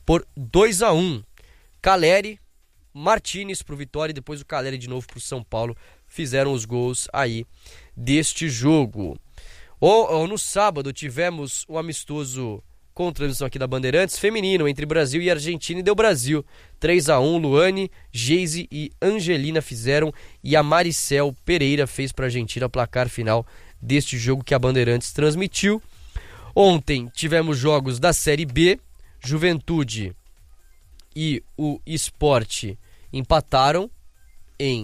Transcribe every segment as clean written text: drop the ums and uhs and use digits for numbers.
por 2-1. Caleri, Martínez pro Vitória e depois o Caleri de novo pro São Paulo fizeram os gols aí deste jogo. No sábado tivemos um amistoso com transmissão aqui da Bandeirantes, feminino, entre Brasil e Argentina, e deu Brasil. 3-1, Luane, Geise e Angelina fizeram, e a Maricel Pereira fez para a Argentina placar final deste jogo que a Bandeirantes transmitiu. Ontem tivemos jogos da Série B, Juventude e o Sport empataram em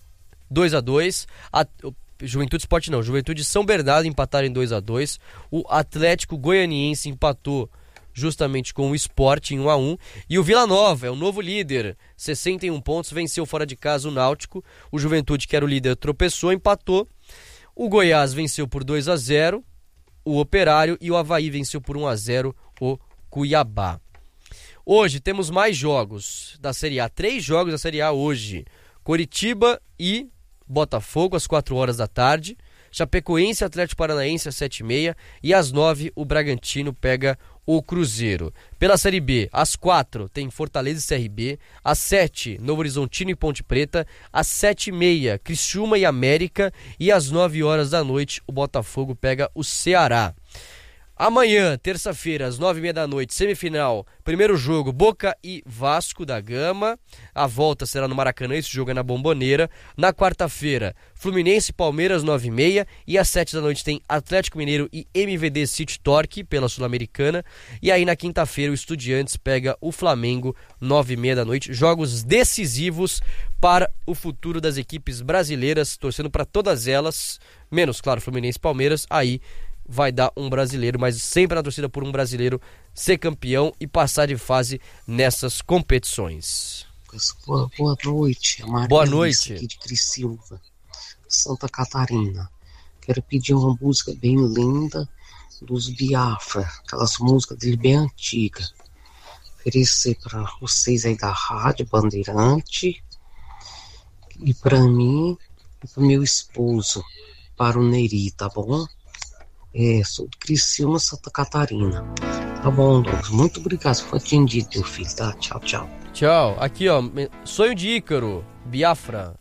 2-2. Juventude Sport não, Juventude e São Bernardo empataram em 2-2. O Atlético Goianiense empatou justamente com o Sport em 1-1. E o Vila Nova é o novo líder, 61 pontos, venceu fora de casa o Náutico. O Juventude, que era o líder, tropeçou, empatou. O Goiás venceu por 2-0 o Operário e o Avaí venceu por 1-0 o Cuiabá. Hoje temos mais jogos da Série A, 3 jogos da Série A hoje. Coritiba e Botafogo às 4 horas da tarde, Chapecoense e Atlético Paranaense às 7h30 e às 9 o Bragantino pega o Cruzeiro. Pela Série B, às 4 tem Fortaleza e CRB, às 7 Novo Horizontino e Ponte Preta, às 7h30 Criciúma e América e às 9 horas da noite o Botafogo pega o Ceará. Amanhã, terça-feira, às 9h30 da noite, semifinal, primeiro jogo, Boca e Vasco da Gama. A volta será no Maracanã, esse jogo é na Bomboneira. Na quarta-feira, Fluminense e Palmeiras, 9h30. E às 7 da noite tem Atlético Mineiro e MVD City Torque pela Sul-Americana. E aí na quinta-feira o Estudiantes pega o Flamengo, 9h30 da noite. Jogos decisivos para o futuro das equipes brasileiras, torcendo para todas elas, menos, claro, Fluminense e Palmeiras, aí vai dar um brasileiro, mas sempre na torcida por um brasileiro ser campeão e passar de fase nessas competições. Boa noite, boa noite. Aqui de Criciúma, Santa Catarina. Quero pedir uma música bem linda dos Biafra, aquelas músicas dele bem antigas. Oferecer para vocês aí da Rádio Bandeirante e para mim e para meu esposo, para o Neri, tá bom? Sou de Criciúma, Santa Catarina. Tá bom, Douglas. Muito obrigado. Foi atendido, meu filho, tá? Tchau, tchau. Tchau. Aqui, ó. Sonho de Ícaro, Biafra.